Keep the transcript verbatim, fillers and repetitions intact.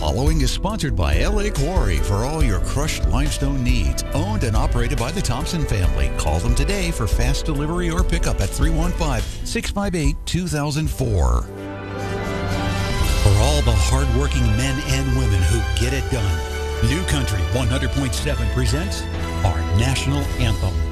following is sponsored by L A Quarry for all your crushed limestone needs. Owned and operated by the Thompson family. Call them today for fast delivery or pickup at three one five, six five eight, two thousand four. For all the hardworking men and women who get it done, New Country one hundred point seven presents our national anthem.